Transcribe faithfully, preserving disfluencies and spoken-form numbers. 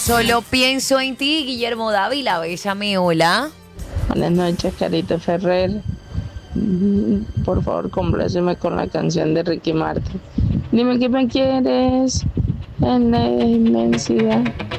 Solo pienso en ti, Guillermo Dávila, bésame, hola. Buenas noches, Carito Ferrer. Mm, Por favor, compláceme con la canción de Ricky Martin. Dime que me quieres en la inmensidad.